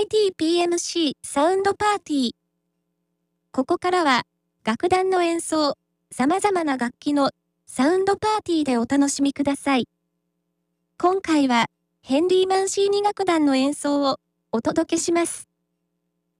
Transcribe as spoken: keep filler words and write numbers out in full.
イティーピーエムシー サウンドパーティー。ここからは、楽団の演奏、様々な楽器のサウンドパーティーでお楽しみください。今回は、ヘンリー・マンシーニ楽団の演奏をお届けします。